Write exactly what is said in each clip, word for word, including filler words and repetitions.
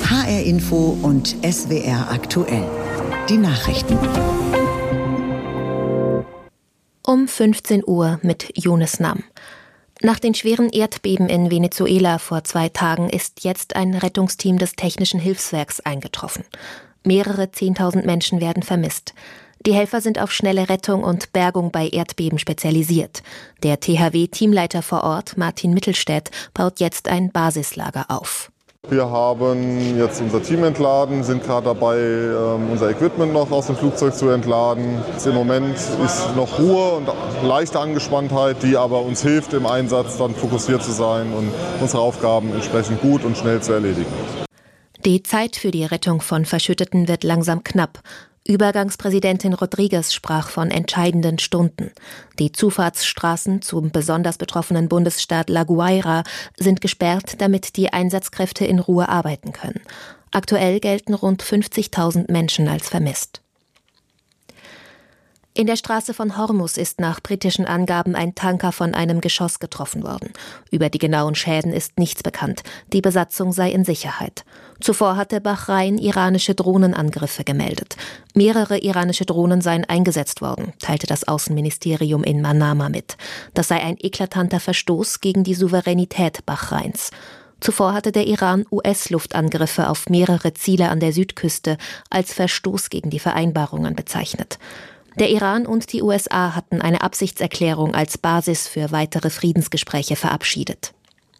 H R Info und S W R aktuell. Die Nachrichten. Um fünfzehn Uhr mit Yunus Nam. Nach den schweren Erdbeben in Venezuela vor zwei Tagen ist jetzt ein Rettungsteam des Technischen Hilfswerks eingetroffen. Mehrere Zehntausend Menschen werden vermisst. Die Helfer sind auf schnelle Rettung und Bergung bei Erdbeben spezialisiert. Der T H W-Teamleiter vor Ort, Martin Mittelstädt, baut jetzt ein Basislager auf. Wir haben jetzt unser Team entladen, sind gerade dabei, unser Equipment noch aus dem Flugzeug zu entladen. Im Moment ist noch Ruhe und leichte Angespanntheit, die aber uns hilft, im Einsatz dann fokussiert zu sein und unsere Aufgaben entsprechend gut und schnell zu erledigen. Die Zeit für die Rettung von Verschütteten wird langsam knapp. Übergangspräsidentin Rodriguez sprach von entscheidenden Stunden. Die Zufahrtsstraßen zum besonders betroffenen Bundesstaat La Guaira sind gesperrt, damit die Einsatzkräfte in Ruhe arbeiten können. Aktuell gelten rund fünfzigtausend Menschen als vermisst. In der Straße von Hormuz ist nach britischen Angaben ein Tanker von einem Geschoss getroffen worden. Über die genauen Schäden ist nichts bekannt. Die Besatzung sei in Sicherheit. Zuvor hatte Bahrain iranische Drohnenangriffe gemeldet. Mehrere iranische Drohnen seien eingesetzt worden, teilte das Außenministerium in Manama mit. Das sei ein eklatanter Verstoß gegen die Souveränität Bahrains. Zuvor hatte der Iran U S-Luftangriffe auf mehrere Ziele an der Südküste als Verstoß gegen die Vereinbarungen bezeichnet. Der Iran und die U S A hatten eine Absichtserklärung als Basis für weitere Friedensgespräche verabschiedet.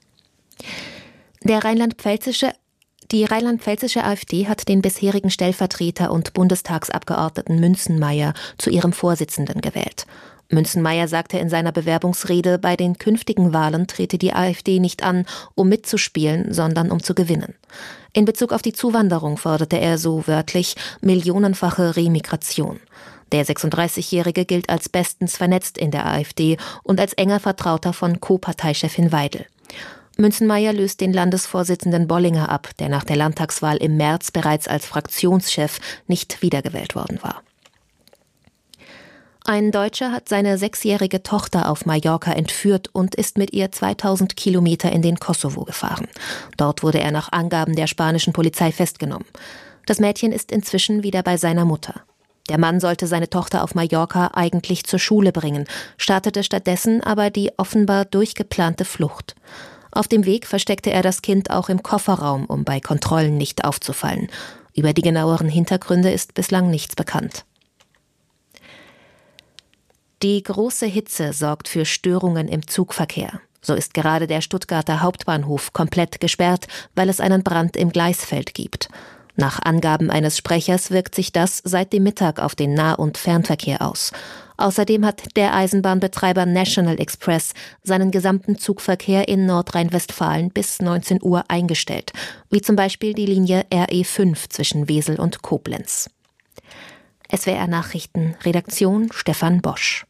Der rheinland-pfälzische Die rheinland-pfälzische AfD hat den bisherigen Stellvertreter und Bundestagsabgeordneten Münzenmaier zu ihrem Vorsitzenden gewählt. Münzenmaier sagte in seiner Bewerbungsrede, bei den künftigen Wahlen trete die AfD nicht an, um mitzuspielen, sondern um zu gewinnen. In Bezug auf die Zuwanderung forderte er so wörtlich millionenfache Remigration. Der sechsunddreißigjährige gilt als bestens vernetzt in der AfD und als enger Vertrauter von Co-Parteichefin Weidel. Münzenmaier löst den Landesvorsitzenden Bollinger ab, der nach der Landtagswahl im März bereits als Fraktionschef nicht wiedergewählt worden war. Ein Deutscher hat seine sechsjährige Tochter auf Mallorca entführt und ist mit ihr zweitausend Kilometer in den Kosovo gefahren. Dort wurde er nach Angaben der spanischen Polizei festgenommen. Das Mädchen ist inzwischen wieder bei seiner Mutter. Der Mann sollte seine Tochter auf Mallorca eigentlich zur Schule bringen, startete stattdessen aber die offenbar durchgeplante Flucht. Auf dem Weg versteckte er das Kind auch im Kofferraum, um bei Kontrollen nicht aufzufallen. Über die genaueren Hintergründe ist bislang nichts bekannt. Die große Hitze sorgt für Störungen im Zugverkehr. So ist gerade der Stuttgarter Hauptbahnhof komplett gesperrt, weil es einen Brand im Gleisfeld gibt. Nach Angaben eines Sprechers wirkt sich das seit dem Mittag auf den Nah- und Fernverkehr aus. Außerdem hat der Eisenbahnbetreiber National Express seinen gesamten Zugverkehr in Nordrhein-Westfalen bis neunzehn Uhr eingestellt, wie zum Beispiel die Linie R E fünf zwischen Wesel und Koblenz. S W R Nachrichten, Redaktion Stefan Bosch.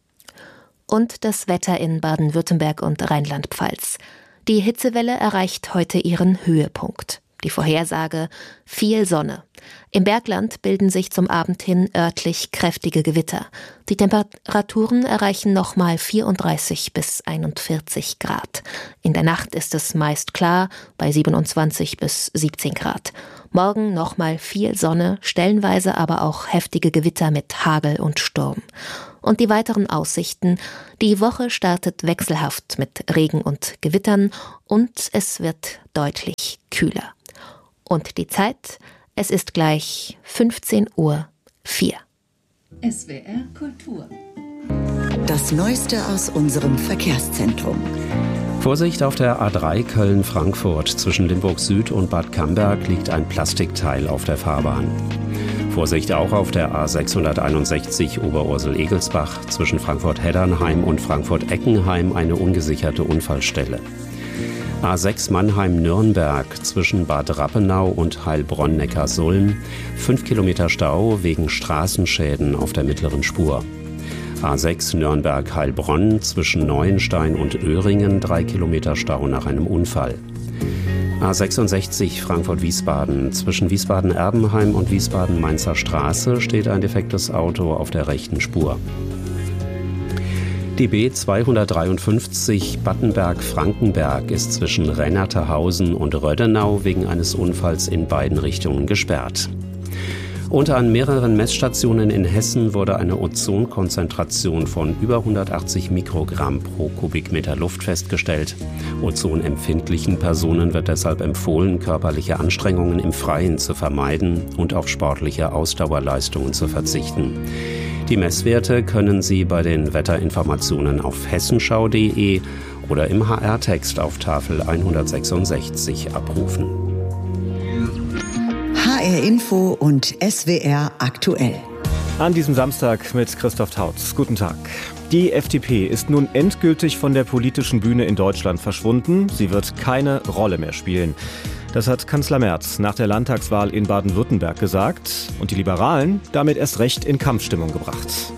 Und das Wetter in Baden-Württemberg und Rheinland-Pfalz. Die Hitzewelle erreicht heute ihren Höhepunkt. Die Vorhersage: viel Sonne. Im Bergland bilden sich zum Abend hin örtlich kräftige Gewitter. Die Temperaturen erreichen nochmal vierunddreißig bis einundvierzig Grad. In der Nacht ist es meist klar bei siebenundzwanzig bis siebzehn Grad. Morgen nochmal viel Sonne, stellenweise aber auch heftige Gewitter mit Hagel und Sturm. Und die weiteren Aussichten: Die Woche startet wechselhaft mit Regen und Gewittern und es wird deutlich kühler. Und die Zeit: Es ist gleich fünfzehn Uhr vier. S W R Kultur. Das Neueste aus unserem Verkehrszentrum. Vorsicht, auf der A drei Köln-Frankfurt. Zwischen Limburg Süd und Bad Camberg liegt ein Plastikteil auf der Fahrbahn. Vorsicht auch auf der A sechshunderteinundsechzig Oberursel-Egelsbach. Zwischen Frankfurt-Heddernheim und Frankfurt-Eckenheim eine ungesicherte Unfallstelle. A sechs Mannheim-Nürnberg zwischen Bad Rappenau und Heilbronn-Neckarsulm. Fünf Kilometer Stau wegen Straßenschäden auf der mittleren Spur. A sechs Nürnberg-Heilbronn zwischen Neuenstein und Öhringen. Drei Kilometer Stau nach einem Unfall. A sechsundsechzig Frankfurt-Wiesbaden. Zwischen Wiesbaden-Erbenheim und Wiesbaden-Mainzer Straße steht ein defektes Auto auf der rechten Spur. Die B zweihundertdreiundfünfzig Battenberg-Frankenberg ist zwischen Rennertehausen und Rödenau wegen eines Unfalls in beiden Richtungen gesperrt. Und an mehreren Messstationen in Hessen wurde eine Ozonkonzentration von über hundertachtzig Mikrogramm pro Kubikmeter Luft festgestellt. Ozonempfindlichen Personen wird deshalb empfohlen, körperliche Anstrengungen im Freien zu vermeiden und auf sportliche Ausdauerleistungen zu verzichten. Die Messwerte können Sie bei den Wetterinformationen auf hessenschau punkt de oder im H R-Text auf Tafel hundertsechsundsechzig abrufen. H R Info und S W R aktuell. An diesem Samstag mit Christoph Tautz. Guten Tag. Die F D P ist nun endgültig von der politischen Bühne in Deutschland verschwunden. Sie wird keine Rolle mehr spielen. Das hat Kanzler Merz nach der Landtagswahl in Baden-Württemberg gesagt und die Liberalen damit erst recht in Kampfstimmung gebracht.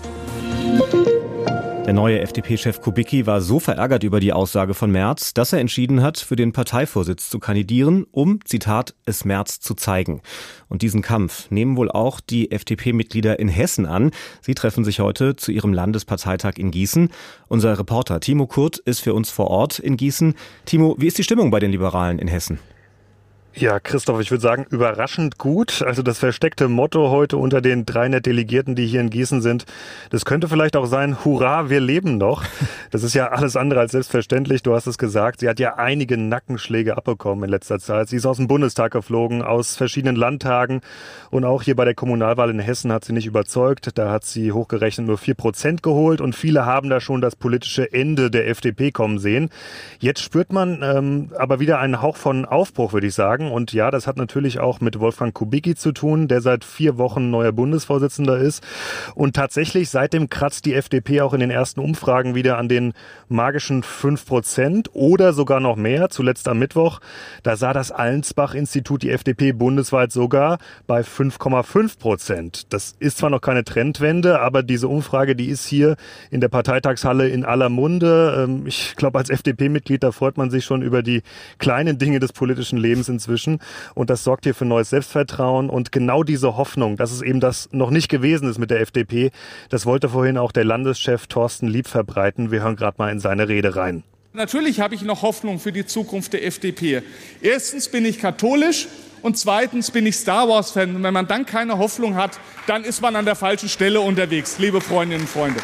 Der neue F D P-Chef Kubicki war so verärgert über die Aussage von Merz, dass er entschieden hat, für den Parteivorsitz zu kandidieren, um, Zitat, es Merz zu zeigen. Und diesen Kampf nehmen wohl auch die F D P-Mitglieder in Hessen an. Sie treffen sich heute zu ihrem Landesparteitag in Gießen. Unser Reporter Timo Kurt ist für uns vor Ort in Gießen. Timo, wie ist die Stimmung bei den Liberalen in Hessen? Ja, Christoph, ich würde sagen, überraschend gut. Also das versteckte Motto heute unter den dreihundert Delegierten, die hier in Gießen sind, das könnte vielleicht auch sein, Hurra, wir leben noch. Das ist ja alles andere als selbstverständlich. Du hast es gesagt, sie hat ja einige Nackenschläge abbekommen in letzter Zeit. Sie ist aus dem Bundestag geflogen, aus verschiedenen Landtagen. Und auch hier bei der Kommunalwahl in Hessen hat sie nicht überzeugt. Da hat sie hochgerechnet nur vier Prozent geholt. Und viele haben da schon das politische Ende der F D P kommen sehen. Jetzt spürt man ähm, aber wieder einen Hauch von Aufbruch, würde ich sagen. Und ja, das hat natürlich auch mit Wolfgang Kubicki zu tun, der seit vier Wochen neuer Bundesvorsitzender ist. Und tatsächlich, seitdem kratzt die F D P auch in den ersten Umfragen wieder an den magischen fünf Prozent oder sogar noch mehr. Zuletzt am Mittwoch, da sah das Allensbach-Institut die F D P bundesweit sogar bei fünf Komma fünf Prozent. Das ist zwar noch keine Trendwende, aber diese Umfrage, die ist hier in der Parteitagshalle in aller Munde. Ich glaube, als F D P-Mitglied, da freut man sich schon über die kleinen Dinge des politischen Lebens inzwischen. Und das sorgt hier für neues Selbstvertrauen. Und genau diese Hoffnung, dass es eben das noch nicht gewesen ist mit der F D P, das wollte vorhin auch der Landeschef Thorsten Lieb verbreiten. Wir hören gerade mal in seine Rede rein. Natürlich habe ich noch Hoffnung für die Zukunft der F D P. Erstens bin ich katholisch und zweitens bin ich Star Wars-Fan. Und wenn man dann keine Hoffnung hat, dann ist man an der falschen Stelle unterwegs, liebe Freundinnen und Freunde.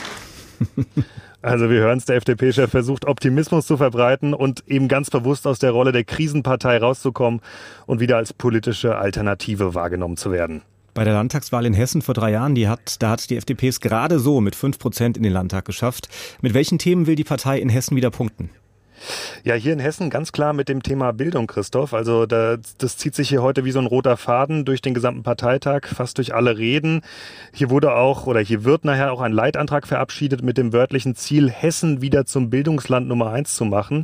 Also wir hören es, der F D P-Chef versucht Optimismus zu verbreiten und eben ganz bewusst aus der Rolle der Krisenpartei rauszukommen und wieder als politische Alternative wahrgenommen zu werden. Bei der Landtagswahl in Hessen vor drei Jahren, die hat, da hat die F D P es gerade so mit fünf Prozent in den Landtag geschafft. Mit welchen Themen will die Partei in Hessen wieder punkten? Ja, hier in Hessen ganz klar mit dem Thema Bildung, Christoph. Also das, das zieht sich hier heute wie so ein roter Faden durch den gesamten Parteitag, fast durch alle Reden. Hier wurde auch oder hier wird nachher auch ein Leitantrag verabschiedet mit dem wörtlichen Ziel, Hessen wieder zum Bildungsland Nummer eins zu machen.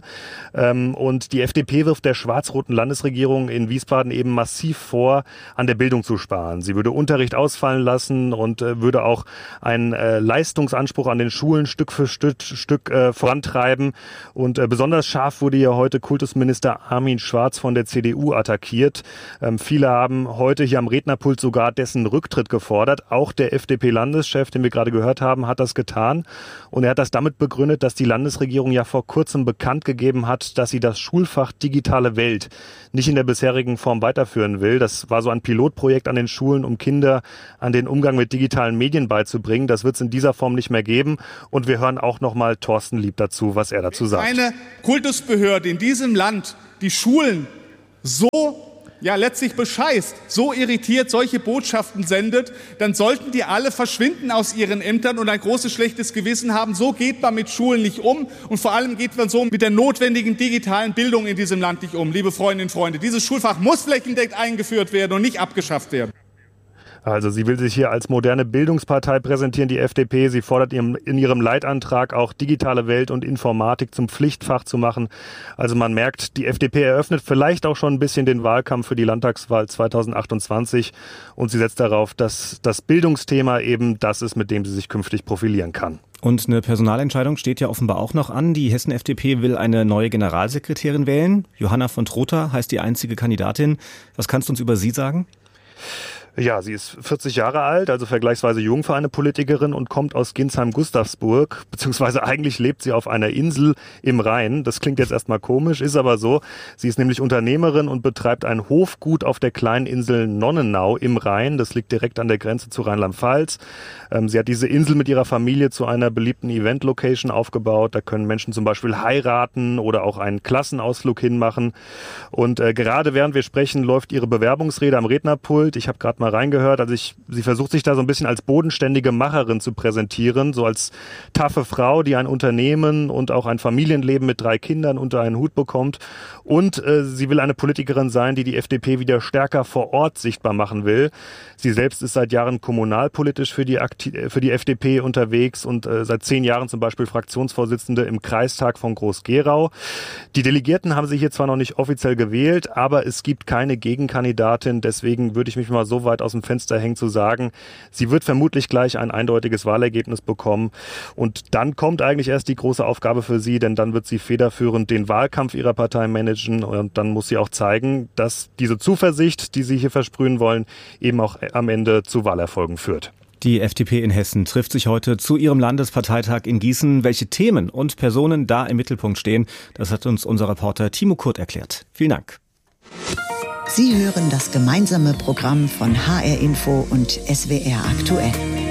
Und die F D P wirft der schwarz-roten Landesregierung in Wiesbaden eben massiv vor, an der Bildung zu sparen. Sie würde Unterricht ausfallen lassen und würde auch einen Leistungsanspruch an den Schulen Stück für Stück, Stück vorantreiben. Und besonders Besonders scharf wurde ja heute Kultusminister Armin Schwarz von der C D U attackiert. Ähm, viele haben heute hier am Rednerpult sogar dessen Rücktritt gefordert. Auch der F D P-Landeschef, den wir gerade gehört haben, hat das getan. Und er hat das damit begründet, dass die Landesregierung ja vor kurzem bekannt gegeben hat, dass sie das Schulfach Digitale Welt nicht in der bisherigen Form weiterführen will. Das war so ein Pilotprojekt an den Schulen, um Kinder an den Umgang mit digitalen Medien beizubringen. Das wird es in dieser Form nicht mehr geben. Und wir hören auch noch mal Thorsten Lieb dazu, was er dazu sagt. Eine Kultusbehörde in diesem Land die Schulen so ja letztlich bescheißt, so irritiert solche Botschaften sendet, dann sollten die alle verschwinden aus ihren Ämtern und ein großes schlechtes Gewissen haben. So geht man mit Schulen nicht um und vor allem geht man so mit der notwendigen digitalen Bildung in diesem Land nicht um. Liebe Freundinnen und Freunde, dieses Schulfach muss flächendeckend eingeführt werden und nicht abgeschafft werden. Also sie will sich hier als moderne Bildungspartei präsentieren, die F D P. Sie fordert in ihrem Leitantrag auch digitale Welt und Informatik zum Pflichtfach zu machen. Also man merkt, die F D P eröffnet vielleicht auch schon ein bisschen den Wahlkampf für die Landtagswahl zweitausendachtundzwanzig. Und sie setzt darauf, dass das Bildungsthema eben das ist, mit dem sie sich künftig profilieren kann. Und eine Personalentscheidung steht ja offenbar auch noch an. Die Hessen-F D P will eine neue Generalsekretärin wählen. Johanna von Trotha heißt die einzige Kandidatin. Was kannst du uns über sie sagen? Ja, sie ist vierzig Jahre alt, also vergleichsweise jung für eine Politikerin und kommt aus Ginsheim-Gustavsburg, beziehungsweise eigentlich lebt sie auf einer Insel im Rhein. Das klingt jetzt erstmal komisch, ist aber so. Sie ist nämlich Unternehmerin und betreibt ein Hofgut auf der kleinen Insel Nonnenau im Rhein. Das liegt direkt an der Grenze zu Rheinland-Pfalz. Ähm, sie hat diese Insel mit ihrer Familie zu einer beliebten Event-Location aufgebaut. Da können Menschen zum Beispiel heiraten oder auch einen Klassenausflug hinmachen. Und äh, gerade während wir sprechen, läuft ihre Bewerbungsrede am Rednerpult. Ich habe gerade mal reingehört. Also ich, sie versucht sich da so ein bisschen als bodenständige Macherin zu präsentieren, so als taffe Frau, die ein Unternehmen und auch ein Familienleben mit drei Kindern unter einen Hut bekommt. Und äh, sie will eine Politikerin sein, die die F D P wieder stärker vor Ort sichtbar machen will. Sie selbst ist seit Jahren kommunalpolitisch für die, Akti- für die F D P unterwegs und äh, seit zehn Jahren zum Beispiel Fraktionsvorsitzende im Kreistag von Groß-Gerau. Die Delegierten haben sie hier zwar noch nicht offiziell gewählt, aber es gibt keine Gegenkandidatin. Deswegen würde ich mich mal so weit aus dem Fenster hängen zu sagen, sie wird vermutlich gleich ein eindeutiges Wahlergebnis bekommen. Und dann kommt eigentlich erst die große Aufgabe für sie, denn dann wird sie federführend den Wahlkampf ihrer Partei managen und dann muss sie auch zeigen, dass diese Zuversicht, die sie hier versprühen wollen, eben auch am Ende zu Wahlerfolgen führt. Die F D P in Hessen trifft sich heute zu ihrem Landesparteitag in Gießen. Welche Themen und Personen da im Mittelpunkt stehen, das hat uns unser Reporter Timo Kurt erklärt. Vielen Dank. Sie hören das gemeinsame Programm von H R Info und S W R aktuell.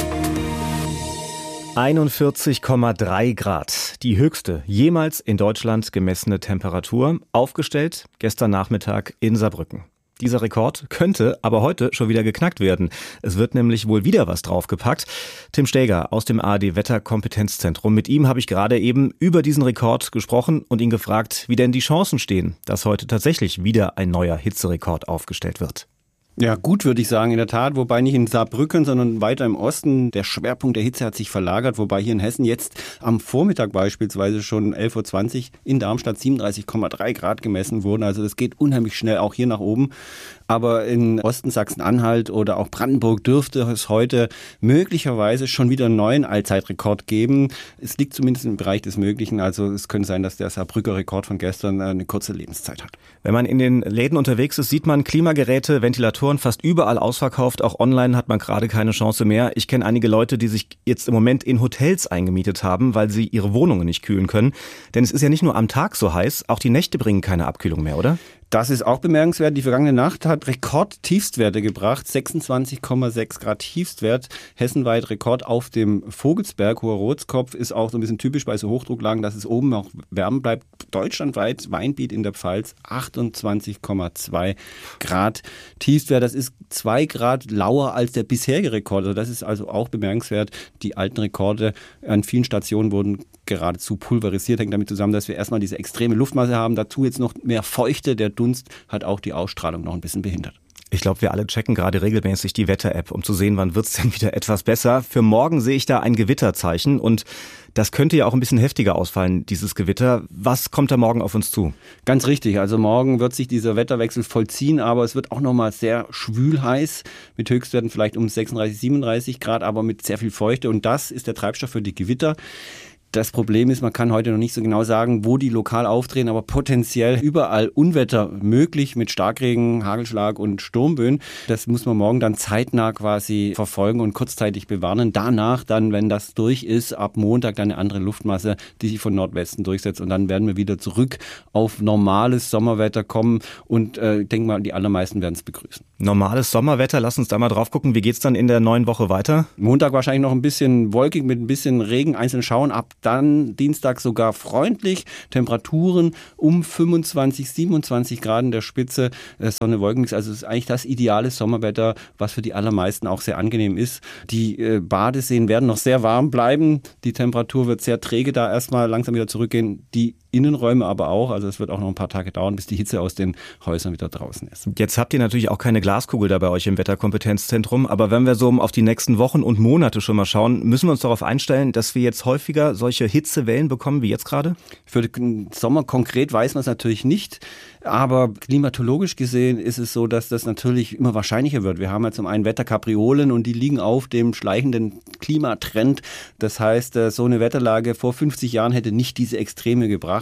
einundvierzig Komma drei Grad, die höchste jemals in Deutschland gemessene Temperatur, aufgestellt gestern Nachmittag in Saarbrücken. Dieser Rekord könnte aber heute schon wieder geknackt werden. Es wird nämlich wohl wieder was draufgepackt. Tim Steger aus dem A R D-Wetterkompetenzzentrum. Mit ihm habe ich gerade eben über diesen Rekord gesprochen und ihn gefragt, wie denn die Chancen stehen, dass heute tatsächlich wieder ein neuer Hitzerekord aufgestellt wird. Ja, gut, würde ich sagen, in der Tat. Wobei nicht in Saarbrücken, sondern weiter im Osten. Der Schwerpunkt der Hitze hat sich verlagert. Wobei hier in Hessen jetzt am Vormittag beispielsweise schon elf Uhr zwanzig in Darmstadt siebenunddreißig Komma drei Grad gemessen wurden. Also das geht unheimlich schnell auch hier nach oben. Aber in Osten, Sachsen-Anhalt oder auch Brandenburg dürfte es heute möglicherweise schon wieder einen neuen Allzeitrekord geben. Es liegt zumindest im Bereich des Möglichen. Also es könnte sein, dass der Saarbrücker Rekord von gestern eine kurze Lebenszeit hat. Wenn man in den Läden unterwegs ist, sieht man Klimageräte, Ventilatoren fast überall ausverkauft. Auch online hat man gerade keine Chance mehr. Ich kenne einige Leute, die sich jetzt im Moment in Hotels eingemietet haben, weil sie ihre Wohnungen nicht kühlen können. Denn es ist ja nicht nur am Tag so heiß, auch die Nächte bringen keine Abkühlung mehr, oder? Das ist auch bemerkenswert. Die vergangene Nacht hat Rekord-Tiefstwerte gebracht. sechsundzwanzig Komma sechs Grad Tiefstwert. Hessenweit Rekord auf dem Vogelsberg. Hoher Rotskopf ist auch so ein bisschen typisch bei so Hochdrucklagen, dass es oben auch wärmer bleibt. Deutschlandweit Weinbiet in der Pfalz achtundzwanzig Komma zwei Grad Tiefstwert. Das ist zwei Grad lauer als der bisherige Rekord. Also das ist also auch bemerkenswert. Die alten Rekorde an vielen Stationen wurden geradezu pulverisiert. Hängt damit zusammen, dass wir erstmal diese extreme Luftmasse haben. Dazu jetzt noch mehr Feuchte. Der Dunst hat auch die Ausstrahlung noch ein bisschen behindert. Ich glaube, wir alle checken gerade regelmäßig die Wetter-App, um zu sehen, wann wird's denn wieder etwas besser. Für morgen sehe ich da ein Gewitterzeichen und das könnte ja auch ein bisschen heftiger ausfallen, dieses Gewitter. Was kommt da morgen auf uns zu? Ganz richtig. Also morgen wird sich dieser Wetterwechsel vollziehen, aber es wird auch nochmal sehr schwül heiß, mit Höchstwerten vielleicht um sechsunddreißig, siebenunddreißig Grad, aber mit sehr viel Feuchte. Und das ist der Treibstoff für die Gewitter. Das Problem ist, man kann heute noch nicht so genau sagen, wo die lokal auftreten, aber potenziell überall Unwetter möglich mit Starkregen, Hagelschlag und Sturmböen. Das muss man morgen dann zeitnah quasi verfolgen und kurzzeitig bewarnen. Danach dann, wenn das durch ist, ab Montag dann eine andere Luftmasse, die sich von Nordwesten durchsetzt und dann werden wir wieder zurück auf normales Sommerwetter kommen und äh, ich denke mal, die allermeisten werden es begrüßen. Normales Sommerwetter, lass uns da mal drauf gucken. Wie geht's dann in der neuen Woche weiter? Montag wahrscheinlich noch ein bisschen wolkig mit ein bisschen Regen, einzeln Schauern. Ab dann Dienstag sogar freundlich. Temperaturen um fünfundzwanzig, siebenundzwanzig Grad in der Spitze. Sonne, Wolken. Also es ist eigentlich das ideale Sommerwetter, was für die allermeisten auch sehr angenehm ist. Die äh, Badeseen werden noch sehr warm bleiben. Die Temperatur wird sehr träge da erstmal langsam wieder zurückgehen. Die Innenräume aber auch. Also es wird auch noch ein paar Tage dauern, bis die Hitze aus den Häusern wieder draußen ist. Jetzt habt ihr natürlich auch keine Glaskugel da bei euch im Wetterkompetenzzentrum. Aber wenn wir so auf die nächsten Wochen und Monate schon mal schauen, müssen wir uns darauf einstellen, dass wir jetzt häufiger solche Hitzewellen bekommen wie jetzt gerade? Für den Sommer konkret weiß man es natürlich nicht. Aber klimatologisch gesehen ist es so, dass das natürlich immer wahrscheinlicher wird. Wir haben ja zum einen Wetterkapriolen und die liegen auf dem schleichenden Klimatrend. Das heißt, so eine Wetterlage vor fünfzig Jahren hätte nicht diese Extreme gebracht.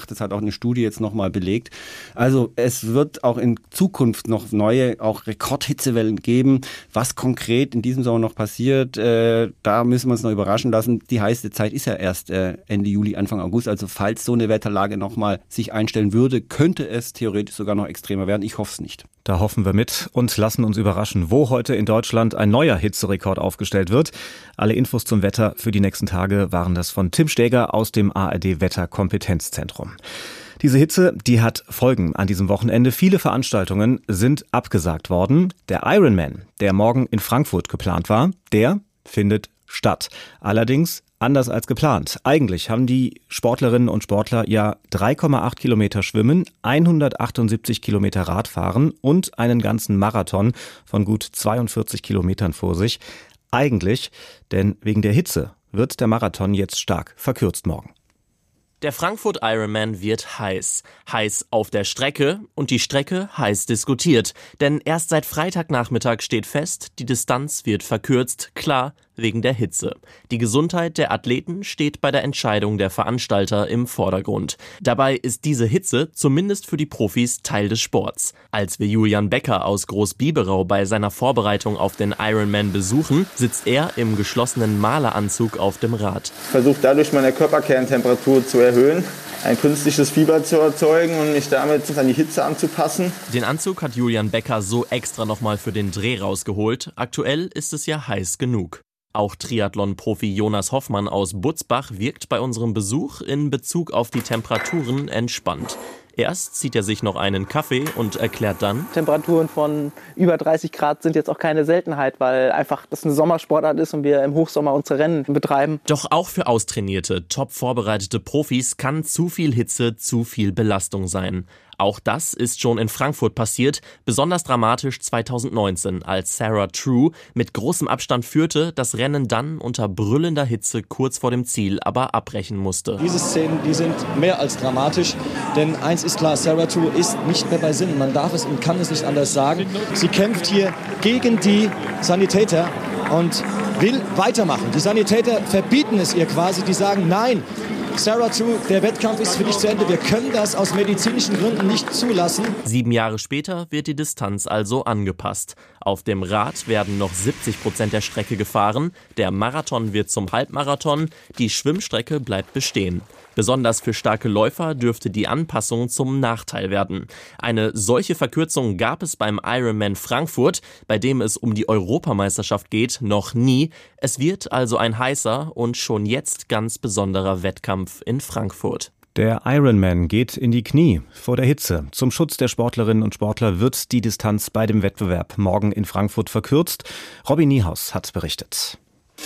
gemacht. Das hat auch eine Studie jetzt nochmal belegt. Also es wird auch in Zukunft noch neue, auch Rekordhitzewellen geben. Was konkret in diesem Sommer noch passiert, äh, da müssen wir uns noch überraschen lassen. Die heiße Zeit ist ja erst äh, Ende Juli, Anfang August. Also falls so eine Wetterlage nochmal sich einstellen würde, könnte es theoretisch sogar noch extremer werden. Ich hoffe es nicht. Da hoffen wir mit und lassen uns überraschen, wo heute in Deutschland ein neuer Hitzerekord aufgestellt wird. Alle Infos zum Wetter für die nächsten Tage waren das von Tim Steger aus dem A R D-Wetterkompetenzzentrum. Diese Hitze, die hat Folgen an diesem Wochenende. Viele Veranstaltungen sind abgesagt worden. Der Ironman, der morgen in Frankfurt geplant war, der findet statt. Allerdings anders als geplant. Eigentlich haben die Sportlerinnen und Sportler ja drei Komma acht Kilometer schwimmen, hundertachtundsiebzig Kilometer Radfahren und einen ganzen Marathon von gut zweiundvierzig Kilometern vor sich. Eigentlich, denn wegen der Hitze wird der Marathon jetzt stark verkürzt morgen. Der Frankfurt Ironman wird heiß. Heiß auf der Strecke und die Strecke heiß diskutiert. Denn erst seit Freitagnachmittag steht fest, die Distanz wird verkürzt, klar, wegen der Hitze. Die Gesundheit der Athleten steht bei der Entscheidung der Veranstalter im Vordergrund. Dabei ist diese Hitze zumindest für die Profis Teil des Sports. Als wir Julian Becker aus Großbiberau bei seiner Vorbereitung auf den Ironman besuchen, sitzt er im geschlossenen Maleranzug auf dem Rad. Ich versuche dadurch meine Körperkerntemperatur zu erhöhen, ein künstliches Fieber zu erzeugen und mich damit an die Hitze anzupassen. Den Anzug hat Julian Becker so extra nochmal für den Dreh rausgeholt. Aktuell ist es ja heiß genug. Auch Triathlon-Profi Jonas Hoffmann aus Butzbach wirkt bei unserem Besuch in Bezug auf die Temperaturen entspannt. Erst zieht er sich noch einen Kaffee und erklärt dann: Temperaturen von über dreißig Grad sind jetzt auch keine Seltenheit, weil einfach das eine Sommersportart ist und wir im Hochsommer unsere Rennen betreiben. Doch auch für austrainierte, top vorbereitete Profis kann zu viel Hitze zu viel Belastung sein. Auch das ist schon in Frankfurt passiert, besonders dramatisch zweitausendneunzehn, als Sarah True mit großem Abstand führte, das Rennen dann unter brüllender Hitze kurz vor dem Ziel aber abbrechen musste. Diese Szenen, die sind mehr als dramatisch, denn eins ist klar, Sarah True ist nicht mehr bei Sinnen. Man darf es und kann es nicht anders sagen. Sie kämpft hier gegen die Sanitäter und will weitermachen. Die Sanitäter verbieten es ihr quasi, die sagen: Nein, Sarah True, der Wettkampf ist für dich zu Ende. Wir können das aus medizinischen Gründen nicht zulassen. Sieben Jahre später wird die Distanz also angepasst. Auf dem Rad werden noch siebzig Prozent der Strecke gefahren. Der Marathon wird zum Halbmarathon. Die Schwimmstrecke bleibt bestehen. Besonders für starke Läufer dürfte die Anpassung zum Nachteil werden. Eine solche Verkürzung gab es beim Ironman Frankfurt, bei dem es um die Europameisterschaft geht, noch nie. Es wird also ein heißer und schon jetzt ganz besonderer Wettkampf in Frankfurt. Der Ironman geht in die Knie vor der Hitze. Zum Schutz der Sportlerinnen und Sportler wird die Distanz bei dem Wettbewerb morgen in Frankfurt verkürzt. Robin Niehaus hat berichtet.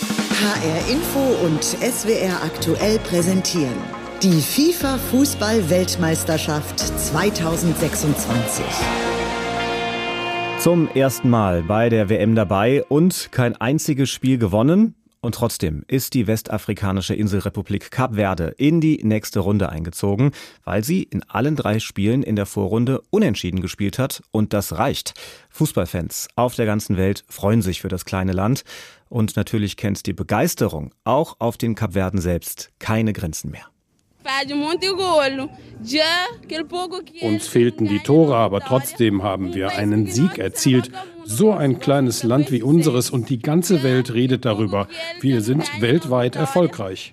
H R Info und S W R aktuell präsentieren die FIFA-Fußball-Weltmeisterschaft zweitausendsechsundzwanzig. Zum ersten Mal bei der W M dabei und kein einziges Spiel gewonnen. Und trotzdem ist die westafrikanische Inselrepublik Kap Verde in die nächste Runde eingezogen, weil sie in allen drei Spielen in der Vorrunde unentschieden gespielt hat. Und das reicht. Fußballfans auf der ganzen Welt freuen sich für das kleine Land. Und natürlich kennt die Begeisterung auch auf den Kapverden selbst keine Grenzen mehr. Uns fehlten die Tore, aber trotzdem haben wir einen Sieg erzielt. So ein kleines Land wie unseres und die ganze Welt redet darüber. Wir sind weltweit erfolgreich.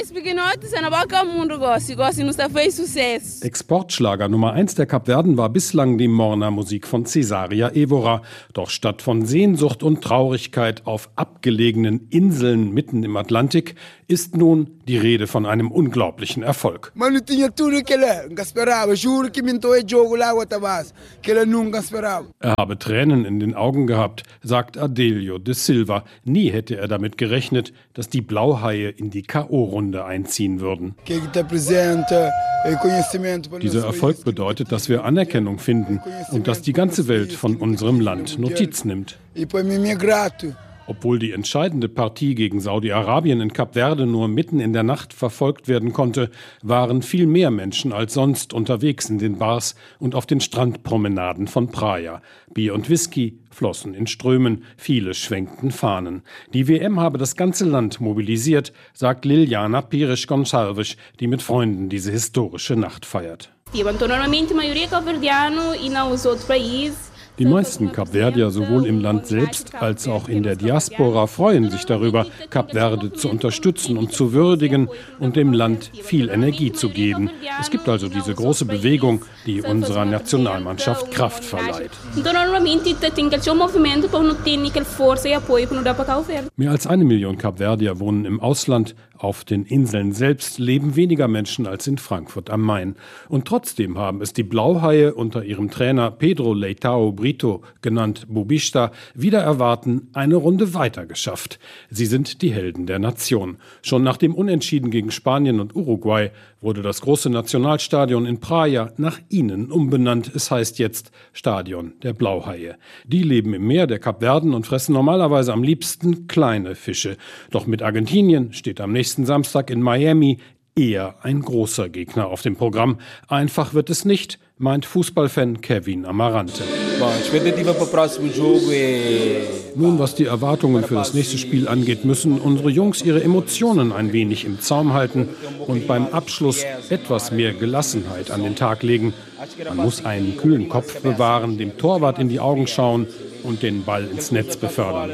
Exportschlager Nummer eins der Kapverden war bislang die Morna-Musik von Cesaria Evora. Doch statt von Sehnsucht und Traurigkeit auf abgelegenen Inseln mitten im Atlantik ist nun die Rede von einem unglaublichen Erfolg. Er habe Tränen in den Augen gehabt, sagt Adelio de Silva. Nie hätte er damit gerechnet, dass die Blauhaie in die K O-Runde einziehen würden. Dieser Erfolg bedeutet, dass wir Anerkennung finden und dass die ganze Welt von unserem Land Notiz nimmt. Obwohl die entscheidende Partie gegen Saudi-Arabien in Kap Verde nur mitten in der Nacht verfolgt werden konnte, waren viel mehr Menschen als sonst unterwegs in den Bars und auf den Strandpromenaden von Praia. Bier und Whisky flossen in Strömen, viele schwenkten Fahnen. Die W M habe das ganze Land mobilisiert, sagt Liliana Pires Gonçalves, die mit Freunden diese historische Nacht feiert. Die meisten Kapverdier sowohl im Land selbst als auch in der Diaspora freuen sich darüber, Kap Verde zu unterstützen und zu würdigen und dem Land viel Energie zu geben. Es gibt also diese große Bewegung, die unserer Nationalmannschaft Kraft verleiht. Mehr als eine Million Kapverdier wohnen im Ausland. Auf den Inseln selbst leben weniger Menschen als in Frankfurt am Main. Und trotzdem haben es die Blauhaie unter ihrem Trainer Pedro Leitão Brito, genannt Bubista, wider Erwarten eine Runde weiter geschafft. Sie sind die Helden der Nation. Schon nach dem Unentschieden gegen Spanien und Uruguay wurde das große Nationalstadion in Praia nach ihnen umbenannt. Es heißt jetzt Stadion der Blauhaie. Die leben im Meer der Kapverden und fressen normalerweise am liebsten kleine Fische. Doch mit Argentinien steht am nächsten Samstag in Miami eher ein großer Gegner auf dem Programm. Einfach wird es nicht, meint Fußballfan Kevin Amarante. Nun, was die Erwartungen für das nächste Spiel angeht, müssen unsere Jungs ihre Emotionen ein wenig im Zaum halten und beim Abschluss etwas mehr Gelassenheit an den Tag legen. Man muss einen kühlen Kopf bewahren, dem Torwart in die Augen schauen und den Ball ins Netz befördern.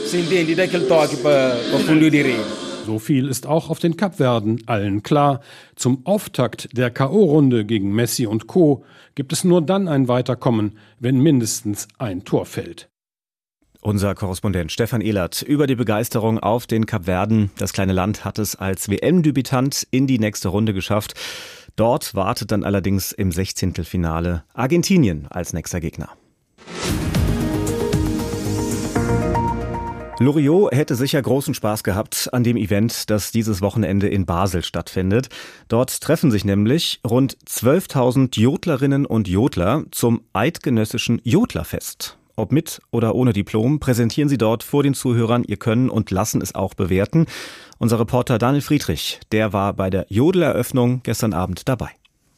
So viel ist auch auf den Kapverden allen klar. Zum Auftakt der K O-Runde gegen Messi und Co. gibt es nur dann ein Weiterkommen, wenn mindestens ein Tor fällt. Unser Korrespondent Stefan Ehlert über die Begeisterung auf den Kapverden. Das kleine Land hat es als W M-Debütant in die nächste Runde geschafft. Dort wartet dann allerdings im Sechzehntelfinale Argentinien als nächster Gegner. Loriot hätte sicher großen Spaß gehabt an dem Event, das dieses Wochenende in Basel stattfindet. Dort treffen sich nämlich rund zwölftausend Jodlerinnen und Jodler zum eidgenössischen Jodlerfest. Ob mit oder ohne Diplom, präsentieren sie dort vor den Zuhörern ihr Können und lassen es auch bewerten. Unser Reporter Daniel Friedrich, der war bei der Jodeleröffnung gestern Abend dabei.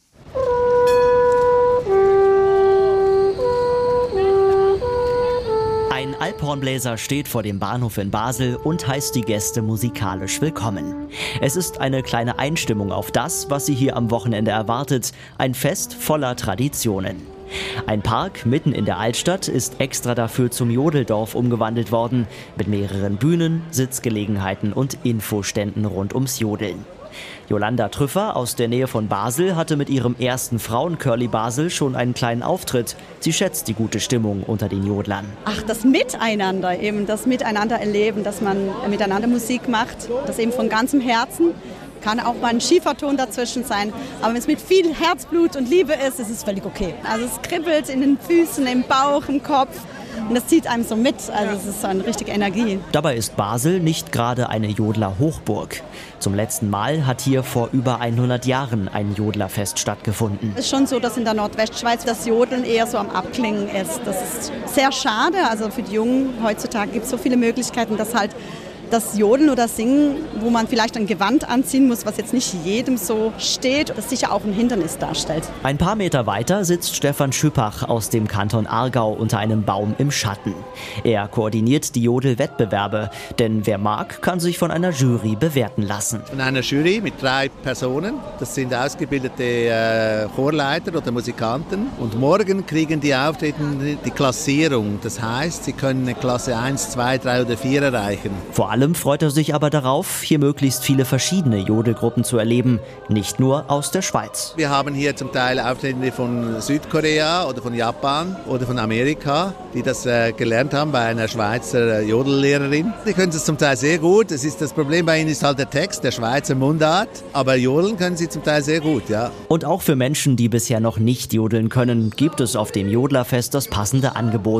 Ein Alphornbläser steht vor dem Bahnhof in Basel und heißt die Gäste musikalisch willkommen. Es ist eine kleine Einstimmung auf das, was sie hier am Wochenende erwartet. Ein Fest voller Traditionen. Ein Park mitten in der Altstadt ist extra dafür zum Jodeldorf umgewandelt worden, mit mehreren Bühnen, Sitzgelegenheiten und Infoständen rund ums Jodeln. Jolanda Trüffer aus der Nähe von Basel hatte mit ihrem ersten Frauencurly Basel schon einen kleinen Auftritt. Sie schätzt die gute Stimmung unter den Jodlern. Ach, das Miteinander, eben das Miteinander erleben, dass man miteinander Musik macht, das eben von ganzem Herzen. Kann auch mal ein Schieferton dazwischen sein, aber wenn es mit viel Herzblut und Liebe ist, ist es völlig okay. Also es kribbelt in den Füßen, im Bauch, im Kopf. Und das zieht einem so mit, also es ist so eine richtige Energie. Dabei ist Basel nicht gerade eine Jodler-Hochburg. Zum letzten Mal hat hier vor über hundert Jahren ein Jodlerfest stattgefunden. Es ist schon so, dass in der Nordwestschweiz das Jodeln eher so am Abklingen ist. Das ist sehr schade, also für die Jungen heutzutage gibt es so viele Möglichkeiten, dass halt das Jodeln oder Singen, wo man vielleicht ein Gewand anziehen muss, was jetzt nicht jedem so steht, das sicher auch ein Hindernis darstellt. Ein paar Meter weiter sitzt Stefan Schüppach aus dem Kanton Aargau unter einem Baum im Schatten. Er koordiniert die Jodel-Wettbewerbe, denn wer mag, kann sich von einer Jury bewerten lassen. Von einer Jury mit drei Personen, das sind ausgebildete äh, Chorleiter oder Musikanten, und morgen kriegen die Auftreten die Klassierung. Das heißt, sie können eine Klasse eins, zwei, drei oder vier erreichen. Vor allem freut er sich aber darauf, hier möglichst viele verschiedene Jodelgruppen zu erleben, nicht nur aus der Schweiz. Wir haben hier zum Teil Auftretende von Südkorea oder von Japan oder von Amerika, die das äh, gelernt haben bei einer Schweizer Jodellehrerin. Die können es zum Teil sehr gut. Das, ist, das Problem bei ihnen ist halt der Text, der Schweizer Mundart, aber jodeln können sie zum Teil sehr gut, ja. Und auch für Menschen, die bisher noch nicht jodeln können, gibt es auf dem Jodlerfest das passende Angebot.